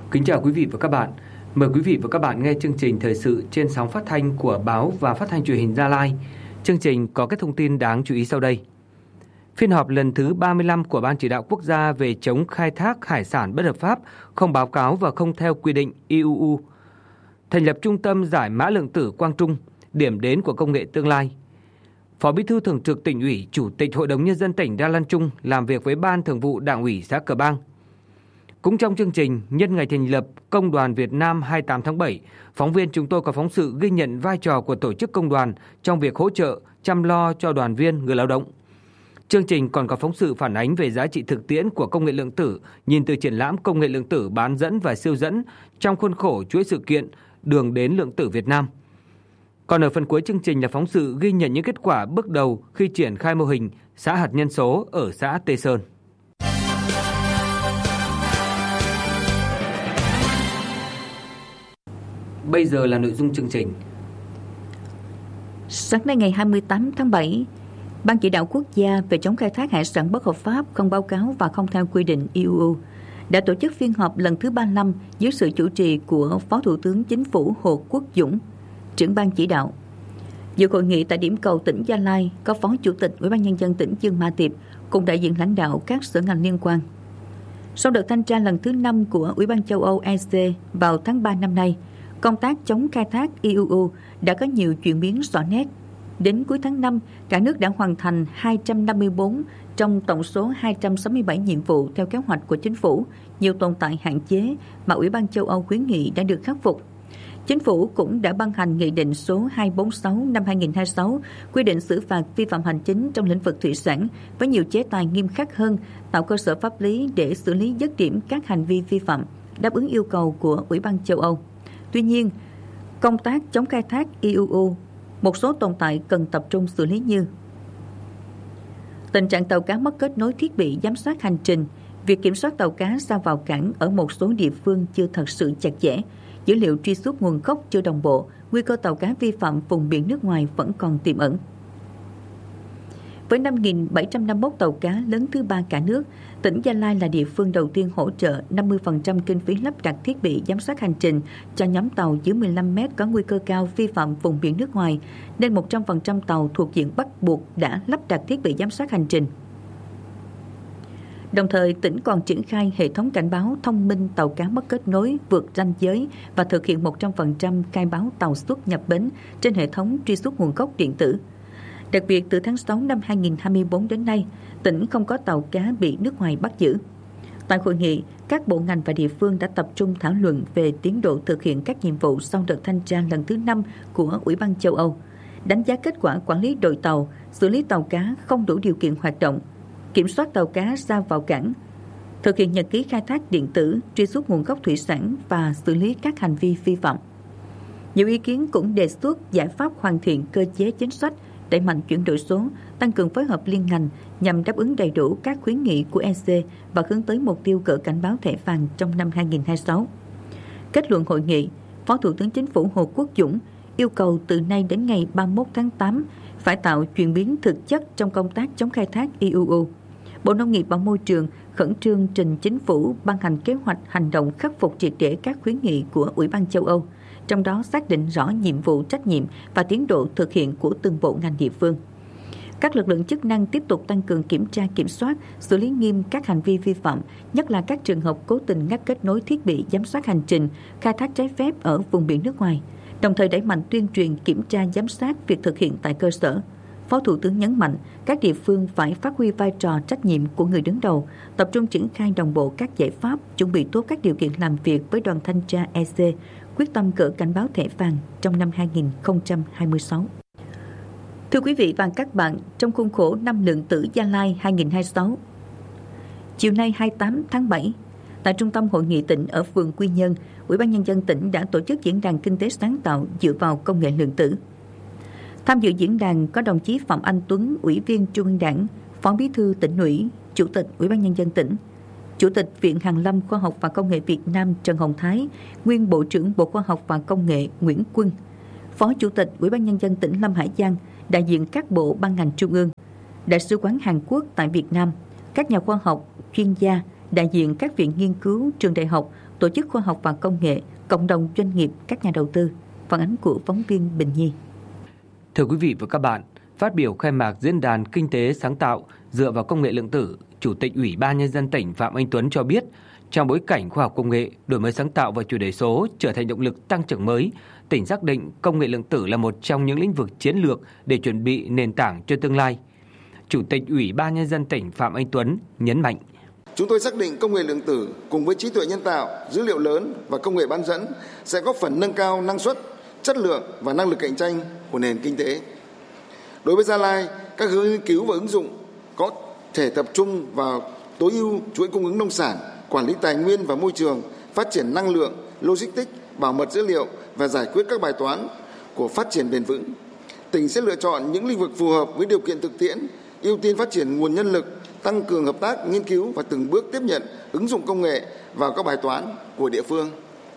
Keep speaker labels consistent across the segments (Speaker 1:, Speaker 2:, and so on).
Speaker 1: Kính chào quý vị và các bạn. Mời quý vị và các bạn nghe chương trình thời sự trên sóng phát thanh của báo và phát thanh truyền hình Gia Lai. Chương trình có các thông tin đáng chú ý sau đây. Phiên họp lần thứ 35 của Ban Chỉ đạo Quốc gia về chống khai thác hải sản bất hợp pháp, không báo cáo và không theo quy định IUU. Thành lập Trung tâm Giải mã lượng tử Quang Trung, điểm đến của công nghệ tương lai. Phó Bí thư Thường trực Tỉnh ủy, Chủ tịch Hội đồng Nhân dân tỉnh Đa Lan Trung làm việc với Ban Thường vụ Đảng ủy xã Cờ Bang. Cũng trong chương trình, nhân ngày thành lập Công đoàn Việt Nam 28 tháng 7, phóng viên chúng tôi có phóng sự ghi nhận vai trò của tổ chức công đoàn trong việc hỗ trợ, chăm lo cho đoàn viên người lao động. Chương trình còn có phóng sự phản ánh về giá trị thực tiễn của công nghệ lượng tử, nhìn từ triển lãm công nghệ lượng tử bán dẫn và siêu dẫn trong khuôn khổ chuỗi sự kiện Đường đến lượng tử Việt Nam. Còn ở phần cuối chương trình là phóng sự ghi nhận những kết quả bước đầu khi triển khai mô hình xã hạt nhân số ở xã Tây Sơn. Bây giờ là nội dung chương trình.
Speaker 2: Sáng nay ngày 28 tháng 7, Ban Chỉ đạo Quốc gia về chống khai thác hải sản bất hợp pháp, không báo cáo và không theo quy định IUU đã tổ chức phiên họp lần thứ 35 dưới sự chủ trì của Phó Thủ tướng Chính phủ Hồ Quốc Dũng, trưởng ban chỉ đạo. Dự hội nghị tại điểm cầu tỉnh Gia Lai có Phó Chủ tịch Ủy ban Nhân dân tỉnh Dương Ma Tiệp cùng đại diện lãnh đạo các sở ngành liên quan. Sau đợt thanh tra lần thứ 5 của Ủy ban châu Âu EC vào tháng 3 năm nay, công tác chống khai thác IUU đã có nhiều chuyển biến rõ nét. Đến cuối tháng 5, cả nước đã hoàn thành 254 trong tổng số 267 nhiệm vụ theo kế hoạch của chính phủ. Nhiều tồn tại hạn chế mà Ủy ban châu Âu khuyến nghị đã được khắc phục. Chính phủ cũng đã ban hành Nghị định số 246 năm 2026 quy định xử phạt vi phạm hành chính trong lĩnh vực thủy sản với nhiều chế tài nghiêm khắc hơn, tạo cơ sở pháp lý để xử lý dứt điểm các hành vi vi phạm, đáp ứng yêu cầu của Ủy ban châu Âu. Tuy nhiên, công tác chống khai thác IUU, một số tồn tại cần tập trung xử lý như tình trạng tàu cá mất kết nối thiết bị giám sát hành trình, việc kiểm soát tàu cá ra vào cảng ở một số địa phương chưa thật sự chặt chẽ, dữ liệu truy xuất nguồn gốc chưa đồng bộ, nguy cơ tàu cá vi phạm vùng biển nước ngoài vẫn còn tiềm ẩn. Với 5.751 tàu cá lớn thứ 3 cả nước, tỉnh Gia Lai là địa phương đầu tiên hỗ trợ 50% kinh phí lắp đặt thiết bị giám sát hành trình cho nhóm tàu dưới 15 mét có nguy cơ cao vi phạm vùng biển nước ngoài, nên 100% tàu thuộc diện bắt buộc đã lắp đặt thiết bị giám sát hành trình. Đồng thời, tỉnh còn triển khai hệ thống cảnh báo thông minh tàu cá mất kết nối vượt ranh giới và thực hiện 100% khai báo tàu xuất nhập bến trên hệ thống truy xuất nguồn gốc điện tử. Đặc biệt, từ tháng 6 năm 2024 đến nay, tỉnh không có tàu cá bị nước ngoài bắt giữ. Tại hội nghị, các bộ ngành và địa phương đã tập trung thảo luận về tiến độ thực hiện các nhiệm vụ sau đợt thanh tra lần thứ 5 của Ủy ban châu Âu, đánh giá kết quả quản lý đội tàu, xử lý tàu cá không đủ điều kiện hoạt động, kiểm soát tàu cá ra vào cảng, thực hiện nhật ký khai thác điện tử, truy xuất nguồn gốc thủy sản và xử lý các hành vi vi phạm. Nhiều ý kiến cũng đề xuất giải pháp hoàn thiện cơ chế chính sách, đẩy mạnh chuyển đổi số, tăng cường phối hợp liên ngành nhằm đáp ứng đầy đủ các khuyến nghị của EC và hướng tới mục tiêu gỡ cảnh báo thẻ vàng trong năm 2026. Kết luận hội nghị, Phó Thủ tướng Chính phủ Hồ Quốc Dũng yêu cầu từ nay đến ngày 31 tháng 8 phải tạo chuyển biến thực chất trong công tác chống khai thác IUU. Bộ Nông nghiệp và Môi trường khẩn trương trình Chính phủ ban hành kế hoạch hành động khắc phục triệt để các khuyến nghị của Ủy ban châu Âu, trong đó xác định rõ nhiệm vụ, trách nhiệm và tiến độ thực hiện của từng bộ ngành địa phương. Các lực lượng chức năng tiếp tục tăng cường kiểm tra, kiểm soát, xử lý nghiêm các hành vi vi phạm, nhất là các trường hợp cố tình ngắt kết nối thiết bị giám sát hành trình, khai thác trái phép ở vùng biển nước ngoài, đồng thời đẩy mạnh tuyên truyền, kiểm tra, giám sát việc thực hiện tại cơ sở. Phó Thủ tướng nhấn mạnh, các địa phương phải phát huy vai trò trách nhiệm của người đứng đầu, tập trung triển khai đồng bộ các giải pháp, chuẩn bị tốt các điều kiện làm việc với đoàn thanh tra EC, quyết tâm gỡ cảnh báo thẻ vàng trong năm 2026. Thưa quý vị và các bạn, trong khuôn khổ năm lượng tử Gia Lai 2026, chiều nay 28 tháng 7, tại Trung tâm Hội nghị tỉnh ở phường Quy Nhơn, Ủy ban Nhân dân tỉnh đã tổ chức diễn đàn kinh tế sáng tạo dựa vào công nghệ lượng tử. Tham dự diễn đàn có đồng chí Phạm Anh Tuấn, Ủy viên Trung ương Đảng, Phó Bí thư Tỉnh ủy, Chủ tịch Ủy ban Nhân dân tỉnh, Chủ tịch Viện Hàn lâm Khoa học và Công nghệ Việt Nam Trần Hồng Thái, nguyên Bộ trưởng Bộ Khoa học và Công nghệ Nguyễn Quân, Phó Chủ tịch Ủy ban Nhân dân tỉnh Lâm Hải Giang, đại diện các bộ ban ngành trung ương, Đại sứ quán Hàn Quốc tại Việt Nam, các nhà khoa học, chuyên gia, đại diện các viện nghiên cứu, trường đại học, tổ chức khoa học và công nghệ, cộng đồng doanh nghiệp, các nhà đầu tư. Phản ánh của phóng viên Bình Nhi.
Speaker 1: Thưa quý vị và các bạn, phát biểu khai mạc Diễn đàn Kinh tế sáng tạo dựa vào công nghệ lượng tử, Chủ tịch Ủy ban Nhân dân tỉnh Phạm Anh Tuấn cho biết, trong bối cảnh khoa học công nghệ, đổi mới sáng tạo và chuyển đổi số trở thành động lực tăng trưởng mới, tỉnh xác định công nghệ lượng tử là một trong những lĩnh vực chiến lược để chuẩn bị nền tảng cho tương lai. Chủ tịch Ủy ban Nhân dân tỉnh Phạm Anh Tuấn nhấn mạnh.
Speaker 3: Chúng tôi xác định công nghệ lượng tử cùng với trí tuệ nhân tạo, dữ liệu lớn và công nghệ bán dẫn sẽ góp phần nâng cao năng suất, chất lượng và năng lực cạnh tranh của nền kinh tế. Đối với Gia Lai, các hướng nghiên cứu và ứng dụng có thể tập trung vào tối ưu chuỗi cung ứng nông sản, quản lý tài nguyên và môi trường, phát triển năng lượng, logistics, bảo mật dữ liệu và giải quyết các bài toán của phát triển bền vững. Tỉnh sẽ lựa chọn những lĩnh vực phù hợp với điều kiện thực tiễn, ưu tiên phát triển nguồn nhân lực, tăng cường hợp tác, nghiên cứu và từng bước tiếp nhận, ứng dụng công nghệ vào các bài toán của địa phương.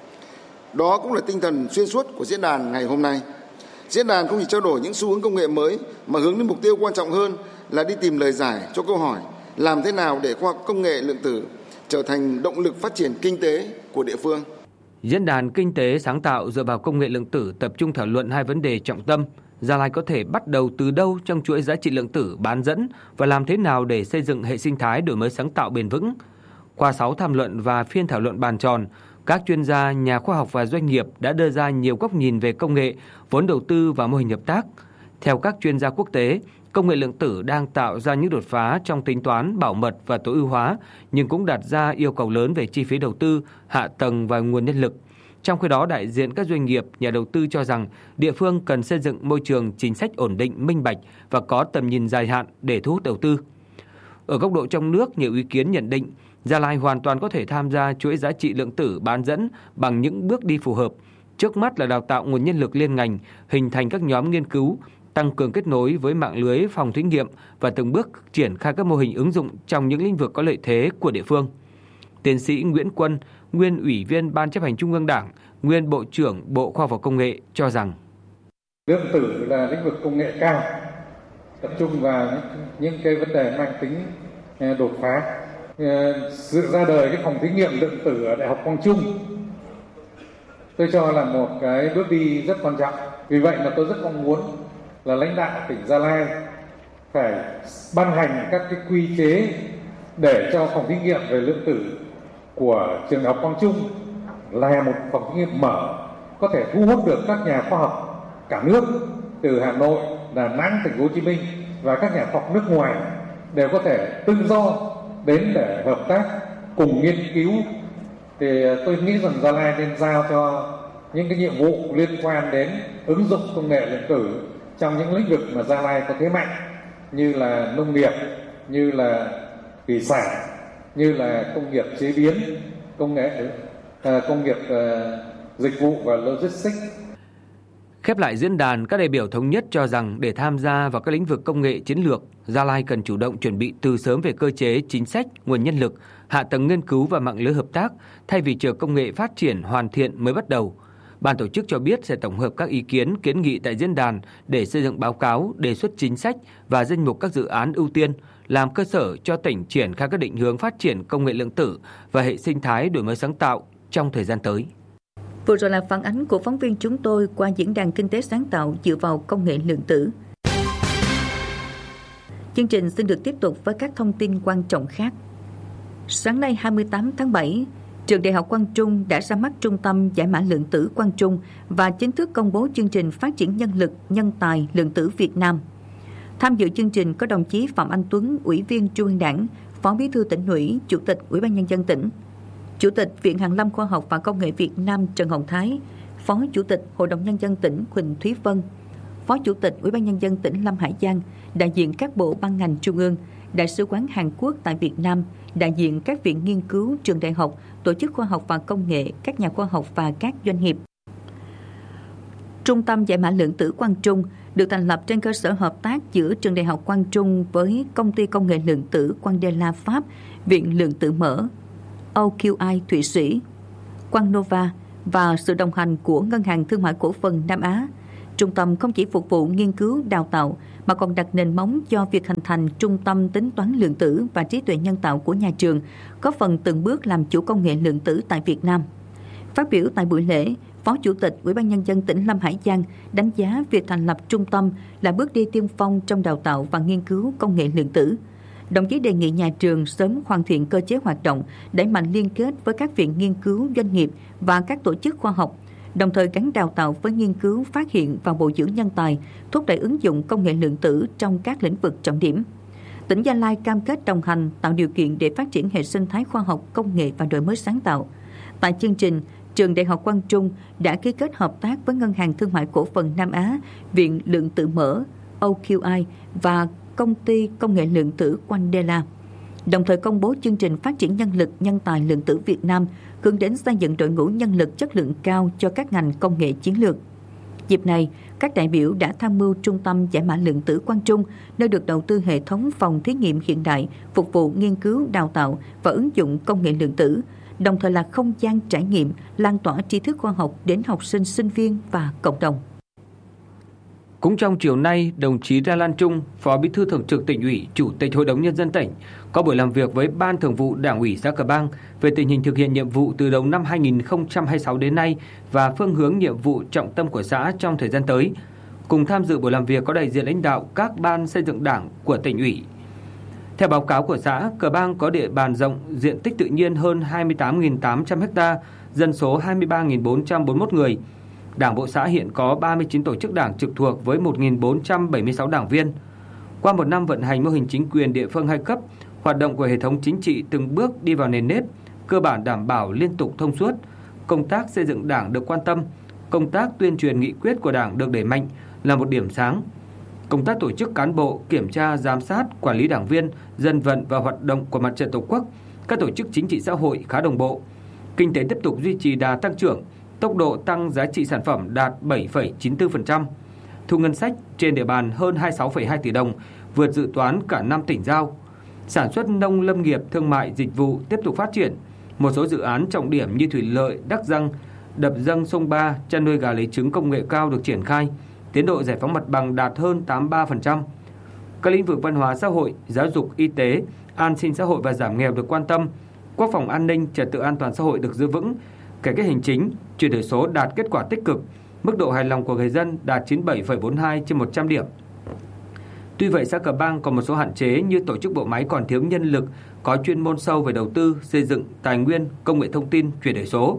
Speaker 3: Đó cũng là tinh thần xuyên suốt của diễn đàn ngày hôm nay. Diễn đàn không chỉ trao đổi những xu hướng công nghệ mới mà hướng đến mục tiêu quan trọng hơn là đi tìm lời giải cho câu hỏi làm thế nào để khoa học công nghệ lượng tử trở thành động lực phát triển kinh tế của địa phương.
Speaker 1: Diễn đàn Kinh tế sáng tạo dựa vào công nghệ lượng tử tập trung thảo luận hai vấn đề trọng tâm. Gia Lai có thể bắt đầu từ đâu trong chuỗi giá trị lượng tử bán dẫn và làm thế nào để xây dựng hệ sinh thái đổi mới sáng tạo bền vững. Qua 6 tham luận và phiên thảo luận bàn tròn, các chuyên gia, nhà khoa học và doanh nghiệp đã đưa ra nhiều góc nhìn về công nghệ, vốn đầu tư và mô hình hợp tác. Theo các chuyên gia quốc tế, công nghệ lượng tử đang tạo ra những đột phá trong tính toán, bảo mật và tối ưu hóa, nhưng cũng đặt ra yêu cầu lớn về chi phí đầu tư, hạ tầng và nguồn nhân lực. Trong khi đó, đại diện các doanh nghiệp, nhà đầu tư cho rằng địa phương cần xây dựng môi trường chính sách ổn định, minh bạch và có tầm nhìn dài hạn để thu hút đầu tư. Ở góc độ trong nước, nhiều ý kiến nhận định Gia Lai hoàn toàn có thể tham gia chuỗi giá trị lượng tử bán dẫn bằng những bước đi phù hợp. Trước mắt là đào tạo nguồn nhân lực liên ngành, hình thành các nhóm nghiên cứu, tăng cường kết nối với mạng lưới phòng thí nghiệm và từng bước triển khai các mô hình ứng dụng trong những lĩnh vực có lợi thế của địa phương. Tiến sĩ Nguyễn Quân, nguyên Ủy viên Ban Chấp hành Trung ương Đảng, nguyên Bộ trưởng Bộ Khoa học và Công nghệ cho rằng
Speaker 4: lượng tử là lĩnh vực công nghệ cao, tập trung vào những cái vấn đề mang tính đột phá. Sự ra đời cái phòng thí nghiệm lượng tử ở Đại học Quang Trung tôi cho là một cái bước đi rất quan trọng. Vì vậy mà tôi rất mong muốn là lãnh đạo tỉnh Gia Lai phải ban hành các cái quy chế để cho phòng thí nghiệm về lượng tử của trường Đại học Quang Trung là một phòng thí nghiệm mở, có thể thu hút được các nhà khoa học cả nước từ Hà Nội, Đà Nẵng, Thành phố Hồ Chí Minh và các nhà khoa học nước ngoài đều có thể tự do đến để hợp tác cùng nghiên cứu. Thì tôi nghĩ rằng Gia Lai nên giao cho những cái nhiệm vụ liên quan đến ứng dụng công nghệ lượng tử trong những lĩnh vực mà Gia Lai có thế mạnh, như là nông nghiệp, như là thủy sản, như là công nghiệp chế biến, công nghiệp dịch vụ và logistics.
Speaker 1: Khép lại diễn đàn, các đại biểu thống nhất cho rằng để tham gia vào các lĩnh vực công nghệ chiến lược, Gia Lai cần chủ động chuẩn bị từ sớm về cơ chế, chính sách, nguồn nhân lực, hạ tầng nghiên cứu và mạng lưới hợp tác, thay vì chờ công nghệ phát triển hoàn thiện mới bắt đầu. Ban tổ chức cho biết sẽ tổng hợp các ý kiến, kiến nghị tại diễn đàn để xây dựng báo cáo, đề xuất chính sách và danh mục các dự án ưu tiên, làm cơ sở cho tỉnh triển khai các định hướng phát triển công nghệ lượng tử và hệ sinh thái đổi mới sáng tạo trong thời gian tới.
Speaker 2: Vừa rồi là phản ánh của phóng viên chúng tôi qua diễn đàn kinh tế sáng tạo dựa vào công nghệ lượng tử. Chương trình xin được tiếp tục với các thông tin quan trọng khác. Sáng nay 28 tháng 7, Trường Đại học Quang Trung đã ra mắt Trung tâm Giải mã lượng tử Quang Trung và chính thức công bố chương trình phát triển nhân lực, nhân tài lượng tử Việt Nam. Tham dự chương trình có đồng chí Phạm Anh Tuấn, Ủy viên Trung ương Đảng, Phó Bí thư Tỉnh ủy, Chủ tịch Ủy ban Nhân dân tỉnh, Chủ tịch Viện Hàn lâm Khoa học và Công nghệ Việt Nam Trần Hồng Thái, Phó Chủ tịch Hội đồng Nhân dân tỉnh Huỳnh Thúy Vân, Phó Chủ tịch Ủy ban Nhân dân tỉnh Lâm Hải Giang, đại diện các bộ ban ngành trung ương, Đại sứ quán Hàn Quốc tại Việt Nam, đại diện các viện nghiên cứu, trường đại học, tổ chức khoa học và công nghệ, các nhà khoa học và các doanh nghiệp. Trung tâm Giải mã lượng tử Quang Trung được thành lập trên cơ sở hợp tác giữa Trường Đại học Quang Trung với Công ty Công nghệ lượng tử Quandela Pháp, Viện Lượng tử mở, OQI Thụy Sĩ, Quangnova và sự đồng hành của Ngân hàng Thương mại Cổ phần Nam Á. Trung tâm không chỉ phục vụ nghiên cứu đào tạo mà còn đặt nền móng cho việc hình thành trung tâm tính toán lượng tử và trí tuệ nhân tạo của nhà trường, góp phần từng bước làm chủ công nghệ lượng tử tại Việt Nam. Phát biểu tại buổi lễ, Phó Chủ tịch Ủy ban Nhân dân tỉnh Lâm Hải Giang đánh giá việc thành lập trung tâm là bước đi tiên phong trong đào tạo và nghiên cứu công nghệ lượng tử. Đồng chí đề nghị nhà trường sớm hoàn thiện cơ chế hoạt động, đẩy mạnh liên kết với các viện nghiên cứu, doanh nghiệp và các tổ chức khoa học, đồng thời gắn đào tạo với nghiên cứu, phát hiện và bồi dưỡng nhân tài, thúc đẩy ứng dụng công nghệ lượng tử trong các lĩnh vực trọng điểm. Tỉnh Gia Lai cam kết đồng hành, tạo điều kiện để phát triển hệ sinh thái khoa học, công nghệ và đổi mới sáng tạo. Tại chương trình, Trường Đại học Quang Trung đã ký kết hợp tác với Ngân hàng Thương mại Cổ phần Nam Á, Viện Lượng tử mở OQI và Công ty Công nghệ lượng tử Quandela, đồng thời công bố chương trình phát triển nhân lực nhân tài lượng tử Việt Nam, hướng đến xây dựng đội ngũ nhân lực chất lượng cao cho các ngành công nghệ chiến lược. Dịp này, các đại biểu đã tham mưu Trung tâm Giải mã lượng tử Quang Trung, nơi được đầu tư hệ thống phòng thí nghiệm hiện đại, phục vụ nghiên cứu, đào tạo và ứng dụng công nghệ lượng tử, đồng thời là không gian trải nghiệm, lan tỏa tri thức khoa học đến học sinh, sinh viên và cộng đồng.
Speaker 1: Cũng trong chiều nay, đồng chí Ra Lan Trung, Phó Bí thư Thường trực Tỉnh ủy, Chủ tịch Hội đồng Nhân dân tỉnh, có buổi làm việc với Ban Thường vụ Đảng ủy xã Cờ Bang về tình hình thực hiện nhiệm vụ từ đầu năm 2026 đến nay và phương hướng nhiệm vụ trọng tâm của xã trong thời gian tới. Cùng tham dự buổi làm việc có đại diện lãnh đạo các ban xây dựng Đảng của tỉnh ủy. Theo báo cáo của xã, Cờ Bang có địa bàn rộng, diện tích tự nhiên hơn 28.800 ha, dân số 23.441 người. Đảng bộ xã hiện có 39 tổ chức đảng trực thuộc với 1.476 đảng viên. Qua một năm vận hành mô hình chính quyền địa phương hai cấp, hoạt động của hệ thống chính trị từng bước đi vào nền nếp, cơ bản đảm bảo liên tục thông suốt, công tác xây dựng Đảng được quan tâm, công tác tuyên truyền nghị quyết của Đảng được đẩy mạnh là một điểm sáng. Công tác tổ chức cán bộ, kiểm tra, giám sát, quản lý đảng viên, dân vận và hoạt động của Mặt trận Tổ quốc, các tổ chức chính trị xã hội khá đồng bộ. Kinh tế tiếp tục duy trì đà tăng trưởng, tốc độ tăng giá trị sản phẩm đạt 7,94%. Thu ngân sách trên địa bàn hơn 26,2 tỷ đồng, vượt dự toán cả năm tỉnh giao. Sản xuất nông lâm nghiệp, thương mại, dịch vụ tiếp tục phát triển. Một số dự án trọng điểm như thủy lợi, đắc răng, đập dâng sông Ba, chăn nuôi gà lấy trứng công nghệ cao được triển khai. Tiến độ giải phóng mặt bằng đạt hơn 83%. Các lĩnh vực văn hóa xã hội, giáo dục, y tế, an sinh xã hội và giảm nghèo được quan tâm. Quốc phòng an ninh, trật tự an toàn xã hội được giữ vững. Cải cách hành chính, chuyển đổi số đạt kết quả tích cực. Mức độ hài lòng của người dân đạt 97,42 trên 100 điểm. Tuy vậy, xã Cờ Bang còn một số hạn chế như tổ chức bộ máy còn thiếu nhân lực, có chuyên môn sâu về đầu tư, xây dựng, tài nguyên, công nghệ thông tin, chuyển đổi số.